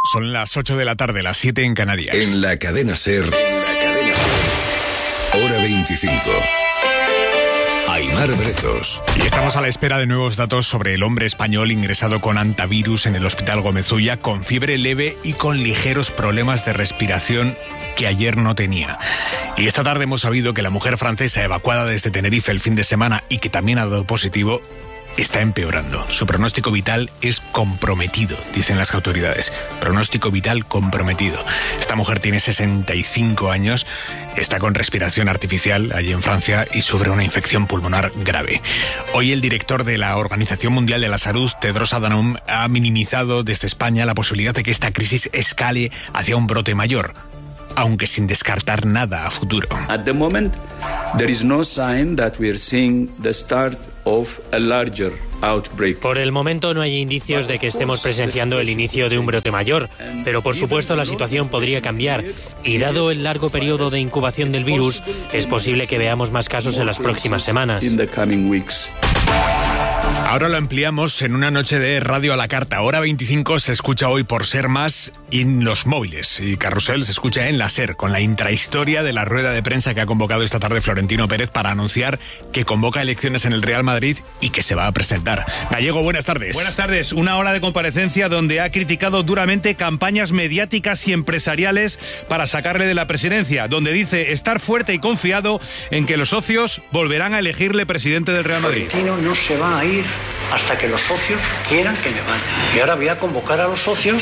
Son las 8 de la tarde, las 7 en Canarias. En la cadena SER, hora 25. Aimar Bretos. Y estamos a la espera de nuevos datos sobre el hombre español ingresado con hantavirus en el Hospital Gómez Ulla, con fiebre leve y con ligeros problemas de respiración que ayer no tenía. Y esta tarde hemos sabido que la mujer francesa evacuada desde Tenerife el fin de semana y que también ha dado positivo, está empeorando. Su pronóstico vital es comprometido, dicen las autoridades. Pronóstico vital comprometido. Esta mujer tiene 65 años, está con respiración artificial allí en Francia y sufre una infección pulmonar grave. Hoy el director de la Organización Mundial de la Salud, Tedros Adhanom, ha minimizado desde España la posibilidad de que esta crisis escale hacia un brote mayor, aunque sin descartar nada a futuro. At the moment, there is no sign that we are seeing the start of a larger outbreak. Por el momento no hay indicios de que estemos presenciando el inicio de un brote mayor, pero por supuesto la situación podría cambiar y dado el largo periodo de incubación del virus, es posible que veamos más casos en las próximas semanas. Ahora lo ampliamos en una noche de Radio a la Carta. Hora 25 se escucha hoy por Ser Más en los móviles. Y Carrusel se escucha en la SER, con la intrahistoria de la rueda de prensa que ha convocado esta tarde Florentino Pérez para anunciar que convoca elecciones en el Real Madrid y que se va a presentar. Gallego, buenas tardes. Buenas tardes. Una hora de comparecencia donde ha criticado duramente campañas mediáticas y empresariales para sacarle de la presidencia, donde dice estar fuerte y confiado en que los socios volverán a elegirle presidente del Real Madrid. Florentino no se va a ir hasta que los socios quieran que me vaya. Y ahora voy a convocar a los socios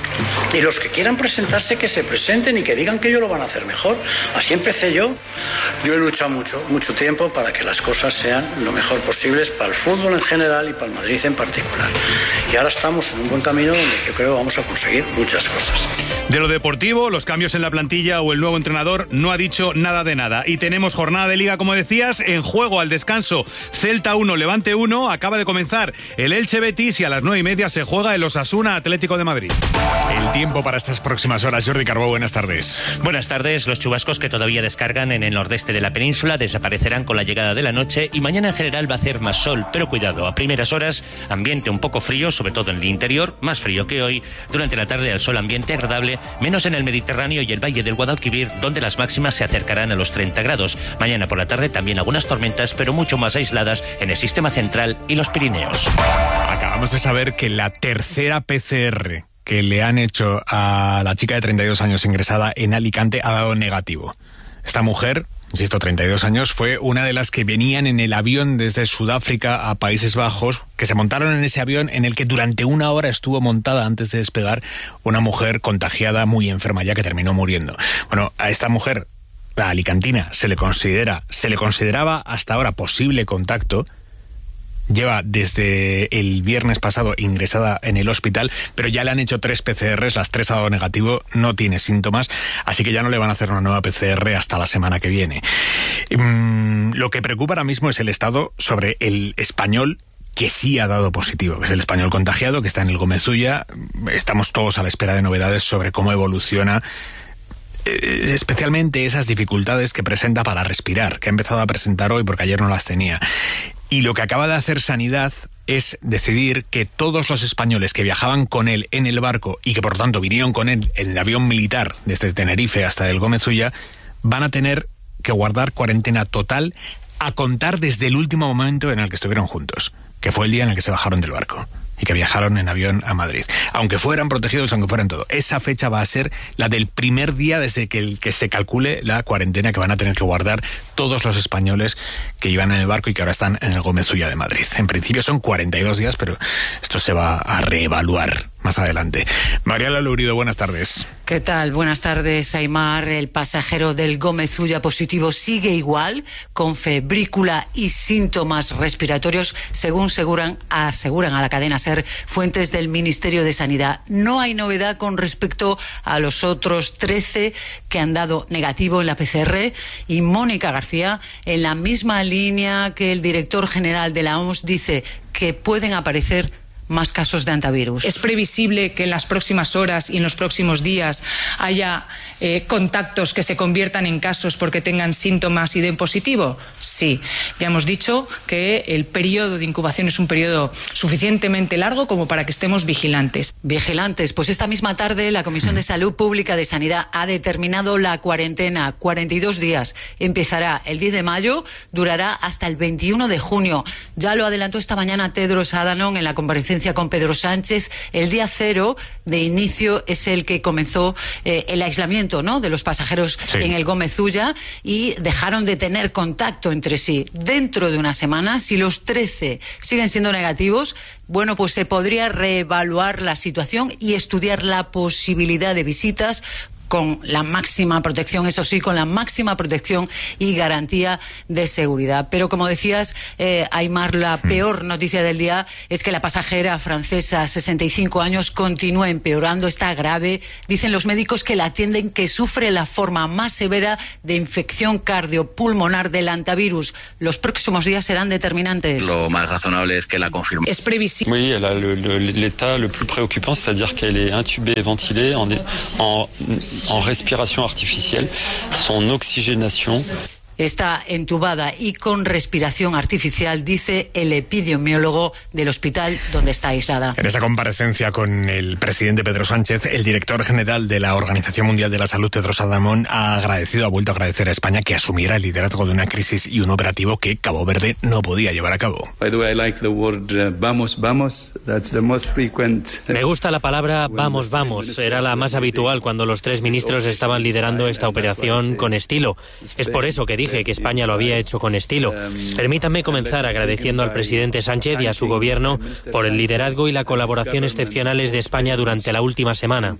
y los que quieran presentarse que se presenten y que digan que ellos lo van a hacer mejor. Así empecé yo. Yo he luchado mucho tiempo para que las cosas sean lo mejor posibles para el fútbol en general y para el Madrid en particular. Y ahora estamos en un buen camino donde yo creo que vamos a conseguir muchas cosas. De lo deportivo, los cambios en la plantilla o el nuevo entrenador no ha dicho nada de nada. Y tenemos jornada de Liga, como decías, en juego al descanso. Celta 1, Levante 1, acaba de comenzar el Elche Betis y a las 9:30 se juega el Osasuna Atlético de Madrid. El tiempo para estas próximas horas. Jordi Carbó, buenas tardes. Buenas tardes. Los chubascos que todavía descargan en el nordeste de la península desaparecerán con la llegada de la noche y mañana en general va a hacer más sol, pero cuidado, a primeras horas ambiente un poco frío, sobre todo en el interior, más frío que hoy. Durante la tarde al sol ambiente agradable, menos en el Mediterráneo y el Valle del Guadalquivir, donde las máximas se acercarán a los 30 grados. Mañana por la tarde también algunas tormentas, pero mucho más aisladas en el sistema central y los Pirineos. Acabamos de saber que la tercera PCR que le han hecho a la chica de 32 años ingresada en Alicante ha dado negativo. Esta mujer, insisto, 32 años, fue una de las que venían en el avión desde Sudáfrica a Países Bajos, que se montaron en ese avión en el que durante una hora estuvo montada antes de despegar una mujer contagiada, muy enferma ya, que terminó muriendo. Bueno, a esta mujer, la alicantina, se le consideraba hasta ahora posible contacto. Lleva desde el viernes pasado ingresada en el hospital, pero ya le han hecho 3 PCRs, las 3 ha dado negativo, no tiene síntomas, así que ya no le van a hacer una nueva PCR hasta la semana que viene. Lo que preocupa ahora mismo es el estado sobre el español que sí ha dado positivo, que es el español contagiado, que está en el Gómez Ulla. Estamos todos a la espera de novedades sobre cómo evoluciona, especialmente esas dificultades que presenta para respirar, que ha empezado a presentar hoy porque ayer no las tenía. Y lo que acaba de hacer Sanidad es decidir que todos los españoles que viajaban con él en el barco y que por tanto vinieron con él en el avión militar desde Tenerife hasta el Gómez Ulla van a tener que guardar cuarentena total a contar desde el último momento en el que estuvieron juntos, que fue el día en el que se bajaron del barco y que viajaron en avión a Madrid. Aunque fueran protegidos, aunque fueran todo. Esa fecha va a ser la del primer día desde que se calcule la cuarentena que van a tener que guardar todos los españoles que iban en el barco y que ahora están en el Gómez Ulla de Madrid. En principio son 42 días, pero esto se va a reevaluar más adelante. Mariala Lourido, buenas tardes. ¿Qué tal? Buenas tardes, Aimar. El pasajero del Gómez Ulla positivo sigue igual, con febrícula y síntomas respiratorios, según aseguran a la cadena SER fuentes del Ministerio de Sanidad. No hay novedad con respecto a los otros 13 que han dado negativo en la PCR, y Mónica García, en la misma línea que el director general de la OMS, dice que pueden aparecer más casos de hantavirus. ¿Es previsible que en las próximas horas y en los próximos días haya contactos que se conviertan en casos porque tengan síntomas y den positivo? Sí. Ya hemos dicho que el periodo de incubación es un periodo suficientemente largo como para que estemos vigilantes. Vigilantes. Pues esta misma tarde la Comisión de Salud Pública de Sanidad ha determinado la cuarentena. 42 días. Empezará el 10 de mayo, durará hasta el 21 de junio. Ya lo adelantó esta mañana Tedros Adhanom en la comparecencia con Pedro Sánchez. El día cero de inicio es el que comenzó el aislamiento, ¿no?, de los pasajeros en el Gómez Ulla, y dejaron de tener contacto entre sí. Dentro de una semana, si los 13 siguen siendo negativos, bueno, pues se podría reevaluar la situación y estudiar la posibilidad de visitas con la máxima protección, eso sí, con la máxima protección y garantía de seguridad. Pero como decías, Aymar, la peor noticia del día es que la pasajera francesa, 65 años, continúa empeorando, está grave. Dicen los médicos que la atienden que sufre la forma más severa de infección cardiopulmonar del hantavirus. Los próximos días serán determinantes. Lo más razonable es que la confirme. Es previsible. Oui, elle a l'état le plus préoccupant, c'est-à-dire qu'elle est intubée et ventilée en respiration artificielle, son oxygénation. Está entubada y con respiración artificial, dice el epidemiólogo del hospital donde está aislada. En esa comparecencia con el presidente Pedro Sánchez, el director general de la Organización Mundial de la Salud, Tedros Adhanom, ha vuelto a agradecer a España que asumiera el liderazgo de una crisis y un operativo que Cabo Verde no podía llevar a cabo. By the way, I like the word vamos, vamos. That's the most frequent. Me gusta la palabra vamos, vamos. Era la más habitual cuando los tres ministros estaban liderando esta operación con estilo. Es por eso que dije que España lo había hecho con estilo. Permítanme comenzar agradeciendo al presidente Sánchez y a su gobierno por el liderazgo y la colaboración excepcionales de España durante la última semana.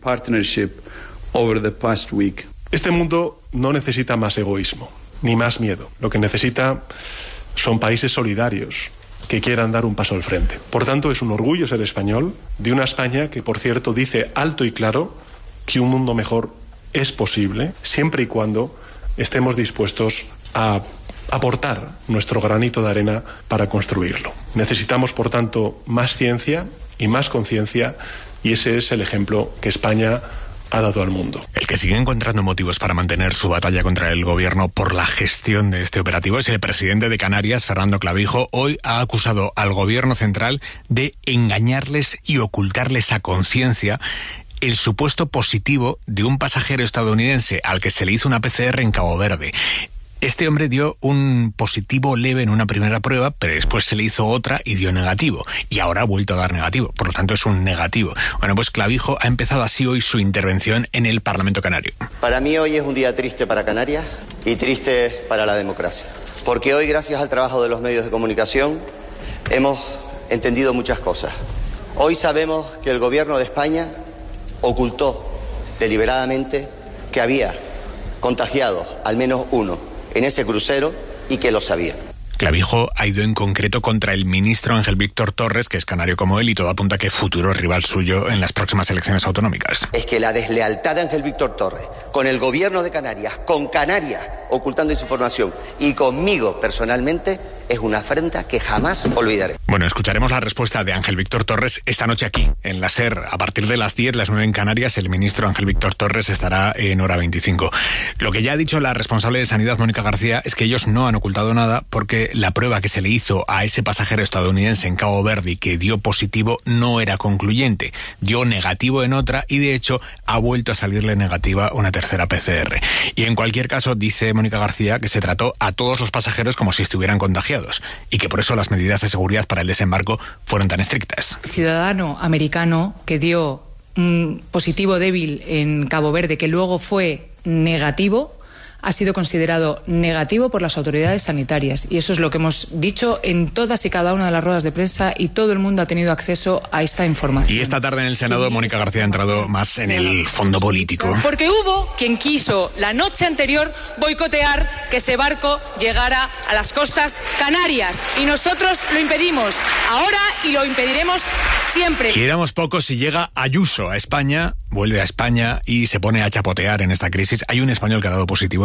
Este mundo no necesita más egoísmo, ni más miedo. Lo que necesita son países solidarios que quieran dar un paso al frente. Por tanto, es un orgullo ser español, de una España que, por cierto, dice alto y claro que un mundo mejor es posible, siempre y cuando estemos dispuestos a aportar nuestro granito de arena para construirlo. Necesitamos, por tanto, más ciencia y más conciencia, y ese es el ejemplo que España ha dado al mundo. El que sigue encontrando motivos para mantener su batalla contra el gobierno por la gestión de este operativo es el presidente de Canarias, Fernando Clavijo. Hoy ha acusado al gobierno central de engañarles y ocultarles a conciencia el supuesto positivo de un pasajero estadounidense al que se le hizo una PCR en Cabo Verde. Este hombre dio un positivo leve en una primera prueba, pero después se le hizo otra y dio negativo. Y ahora ha vuelto a dar negativo. Por lo tanto, es un negativo. Bueno, pues Clavijo ha empezado así hoy su intervención en el Parlamento Canario. Para mí hoy es un día triste para Canarias y triste para la democracia. Porque hoy, gracias al trabajo de los medios de comunicación, hemos entendido muchas cosas. Hoy sabemos que el gobierno de España ocultó deliberadamente que había contagiado al menos uno en ese crucero y que lo sabía. Clavijo ha ido en concreto contra el ministro Ángel Víctor Torres, que es canario como él, y todo apunta a que futuro rival suyo en las próximas elecciones autonómicas. Es que la deslealtad de Ángel Víctor Torres con el gobierno de Canarias, con Canarias ocultando su información y conmigo personalmente, es una afrenta que jamás olvidaré. Bueno, escucharemos la respuesta de Ángel Víctor Torres esta noche aquí, en la SER. A partir de las 10, las 9 en Canarias, el ministro Ángel Víctor Torres estará en hora 25. Lo que ya ha dicho la responsable de Sanidad, Mónica García, es que ellos no han ocultado nada porque la prueba que se le hizo a ese pasajero estadounidense en Cabo Verde que dio positivo no era concluyente. Dio negativo en otra y, de hecho, ha vuelto a salirle negativa una tercera PCR. Y en cualquier caso, dice Mónica García que se trató a todos los pasajeros como si estuvieran contagiados y que por eso las medidas de seguridad para el desembarco fueron tan estrictas. El ciudadano americano que dio un positivo débil en Cabo Verde, que luego fue negativo, ha sido considerado negativo por las autoridades sanitarias. Y eso es lo que hemos dicho en todas y cada una de las ruedas de prensa y todo el mundo ha tenido acceso a esta información. Y esta tarde en el Senado, Mónica García ha entrado más en el fondo político. Porque hubo quien quiso la noche anterior boicotear que ese barco llegara a las costas canarias. Y nosotros lo impedimos ahora y lo impediremos siempre. Y éramos pocos si llega Ayuso a España, vuelve a España y se pone a chapotear en esta crisis. Hay un español que ha dado positivo en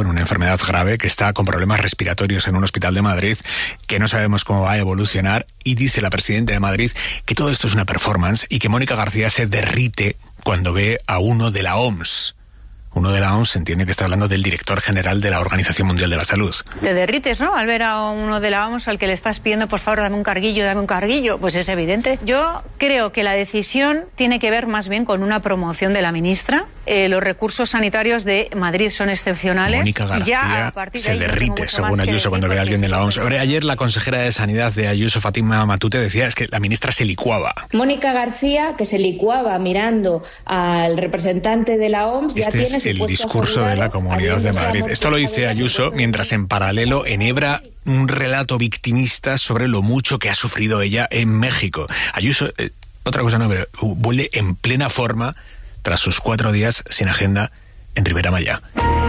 bueno, una enfermedad grave, que está con problemas respiratorios en un hospital de Madrid, que no sabemos cómo va a evolucionar, y dice la presidenta de Madrid que todo esto es una performance y que Mónica García se derrite cuando ve a uno de la OMS. Uno de la OMS se entiende que está hablando del director general de la Organización Mundial de la Salud. Te derrites, ¿no?, al ver a uno de la OMS al que le estás pidiendo, por favor, dame un carguillo. Pues es evidente. Yo creo que la decisión tiene que ver más bien con una promoción de la ministra. Los recursos sanitarios de Madrid son excepcionales. Mónica García se derrite, según Ayuso, cuando ve a alguien de la OMS. Ahora, ayer la consejera de Sanidad de Ayuso, Fátima Matute, decía es que la ministra se licuaba. Mónica García, que se licuaba mirando al representante de la OMS, ya tiene el discurso de la Comunidad de Madrid. Esto lo dice Ayuso, mientras en paralelo enhebra un relato victimista sobre lo mucho que ha sufrido ella en México. Ayuso, otra cosa no, pero vuelve en plena forma tras sus 4 días sin agenda en Ribera Maya.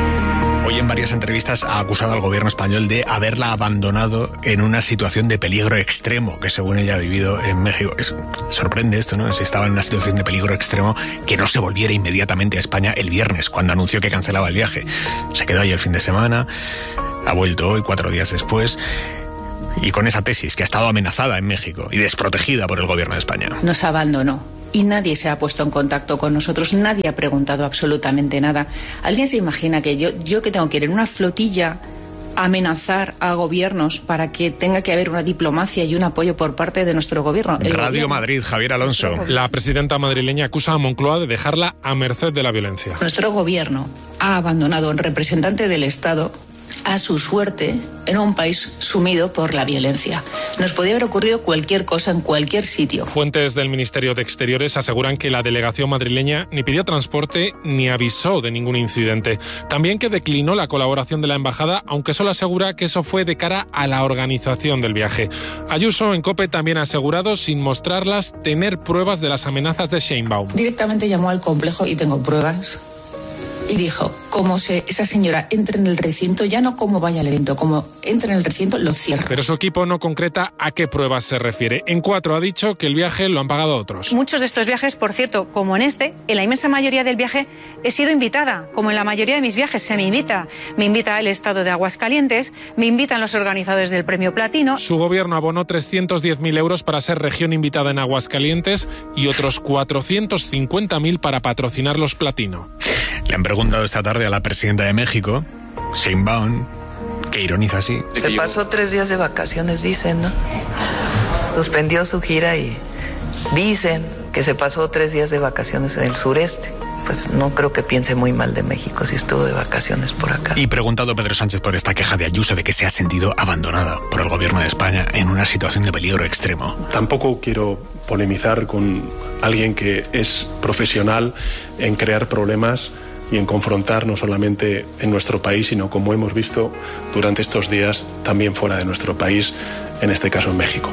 Hoy en varias entrevistas ha acusado al gobierno español de haberla abandonado en una situación de peligro extremo que según ella ha vivido en México. Sorprende esto, ¿no? Si estaba en una situación de peligro extremo, que no se volviera inmediatamente a España el viernes, cuando anunció que cancelaba el viaje. Se quedó ahí el fin de semana, ha vuelto hoy 4 días después, y con esa tesis que ha estado amenazada en México y desprotegida por el gobierno de España. Nos abandonó. Y nadie se ha puesto en contacto con nosotros, nadie ha preguntado absolutamente nada. ¿Alguien se imagina que yo que tengo que ir en una flotilla a amenazar a gobiernos para que tenga que haber una diplomacia y un apoyo por parte de nuestro gobierno? Radio Madrid, Javier Alonso. La presidenta madrileña acusa a Moncloa de dejarla a merced de la violencia. Nuestro gobierno ha abandonado a un representante del Estado a su suerte en un país sumido por la violencia. Nos podía haber ocurrido cualquier cosa en cualquier sitio. Fuentes del Ministerio de Exteriores aseguran que la delegación madrileña ni pidió transporte ni avisó de ningún incidente. También que declinó la colaboración de la embajada, aunque solo asegura que eso fue de cara a la organización del viaje. Ayuso en COPE también ha asegurado, sin mostrarlas, tener pruebas de las amenazas de Sheinbaum. Directamente llamó al complejo y tengo pruebas. Y dijo, como esa señora entre en el recinto, ya no como vaya al evento, como entre en el recinto, lo cierro. Pero su equipo no concreta a qué pruebas se refiere. En 4 ha dicho que el viaje lo han pagado otros. Muchos de estos viajes, por cierto, como en la inmensa mayoría del viaje, he sido invitada. Como en la mayoría de mis viajes se me invita. Me invita el Estado de Aguascalientes, me invitan los organizadores del Premio Platino. Su gobierno abonó 310.000 euros para ser región invitada en Aguascalientes y otros 450.000 para patrocinar los Platino. Le han preguntado esta tarde a la presidenta de México, Sheinbaum, que ironiza así. Se pasó 3 días de vacaciones, dicen, ¿no? Suspendió su gira y dicen que se pasó 3 días de vacaciones en el sureste. Pues no creo que piense muy mal de México si estuvo de vacaciones por acá. Y preguntado Pedro Sánchez por esta queja de Ayuso de que se ha sentido abandonada por el gobierno de España en una situación de peligro extremo. Tampoco quiero polemizar con alguien que es profesional en crear problemas y en confrontar no solamente en nuestro país, sino como hemos visto durante estos días también fuera de nuestro país, en este caso en México.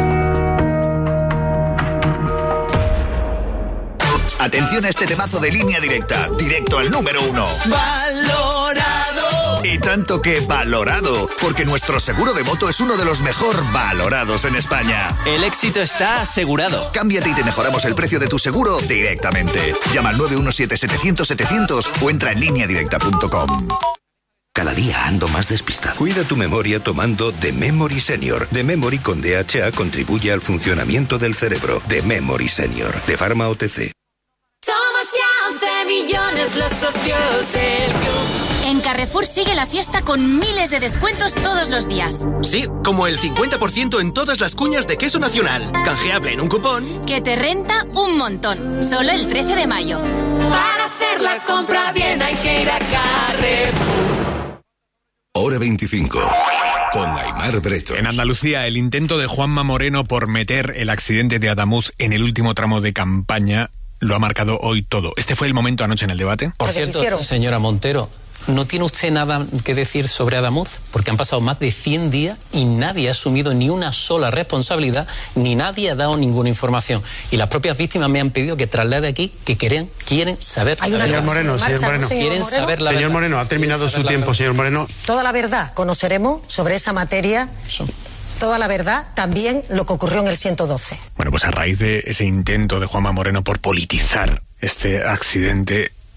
Atención a este temazo de Línea Directa, directo al número 1. ¡Valorado! Y tanto que valorado, porque nuestro seguro de moto es uno de los mejor valorados en España. El éxito está asegurado. Cámbiate y te mejoramos el precio de tu seguro directamente. Llama al 917-700-700 o entra en lineadirecta.com. Cada día ando más despistado. Cuida tu memoria tomando The Memory Senior. The Memory con DHA contribuye al funcionamiento del cerebro. The Memory Senior, de Pharma OTC. Somos ya 11 millones los socios del club. En Carrefour sigue la fiesta con miles de descuentos todos los días. Sí, como el 50% en todas las cuñas de queso nacional. Canjeable en un cupón. Que te renta un montón. Solo el 13 de mayo. Para hacer la compra bien hay que ir a Carrefour. Hora 25. Con Aimar Bretos. En Andalucía, el intento de Juanma Moreno por meter el accidente de Adamuz en el último tramo de campaña lo ha marcado hoy todo. Este fue el momento anoche en el debate. Por cierto, señora Montero, ¿no tiene usted nada que decir sobre Adamuz? Porque han pasado más de 100 días y nadie ha asumido ni una sola responsabilidad, ni nadie ha dado ninguna información. Y las propias víctimas me han pedido que traslade aquí que quieren saber la verdad. Señor Moreno. Quieren saber la verdad. Señor Moreno, ha terminado su tiempo, señor Moreno. Toda la verdad conoceremos sobre esa materia. Toda la verdad, también lo que ocurrió en el 112. Bueno, pues a raíz de ese intento de Juanma Moreno por politizar este accidente,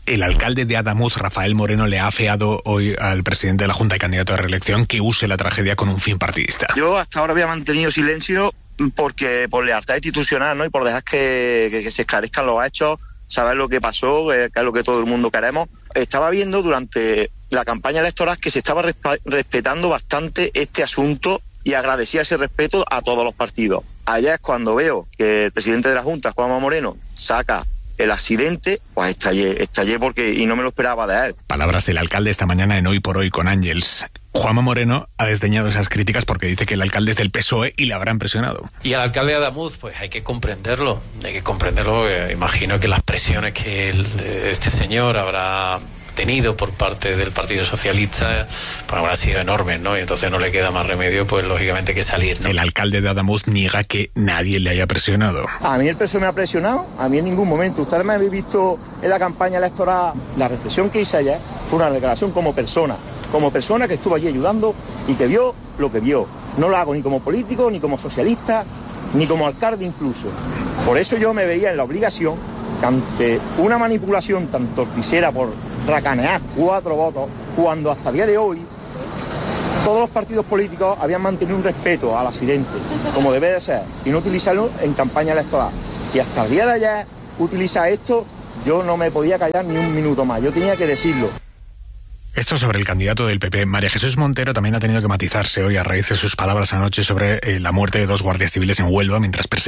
El alcalde de Adamuz, Rafael Moreno, le ha afeado hoy al presidente de la Junta y candidato a reelección que use la tragedia con un fin partidista. Yo hasta ahora había mantenido silencio porque por lealtad institucional, ¿no? Y por dejar que se esclarezcan los hechos, saber lo que pasó, que es lo que todo el mundo queremos. Estaba viendo durante la campaña electoral que se estaba respetando bastante este asunto y agradecía ese respeto a todos los partidos. Allá es cuando veo que el presidente de la Junta, Juanma Moreno, saca el accidente, pues estallé porque y no me lo esperaba de él. Palabras del alcalde esta mañana en Hoy por Hoy con Ángels. Juanma Moreno ha desdeñado esas críticas porque dice que el alcalde es del PSOE y le habrá impresionado. Y al alcalde de Adamuz, pues hay que comprenderlo. Imagino que las presiones que este señor habrá tenido por parte del Partido Socialista pues habrán sido enormes, ¿no? Y entonces no le queda más remedio, pues lógicamente que salir, ¿no? El alcalde de Adamuz niega que nadie le haya presionado. A mí el PSOE me ha presionado, a mí en ningún momento. Ustedes me habéis visto en la campaña electoral, la reflexión que hice ayer fue una declaración como persona que estuvo allí ayudando y que vio lo que vio. No lo hago ni como político, ni como socialista, ni como alcalde incluso. Por eso yo me veía en la obligación que ante una manipulación tan torticera por racanear 4 votos, cuando hasta el día de hoy todos los partidos políticos habían mantenido un respeto al accidente, como debe de ser, y no utilizarlo en campaña electoral. Y hasta el día de ayer, utilizar esto, yo no me podía callar ni un minuto más, yo tenía que decirlo. Esto sobre el candidato del PP. María Jesús Montero también ha tenido que matizarse hoy a raíz de sus palabras anoche sobre la muerte de 2 guardias civiles en Huelva mientras perseguían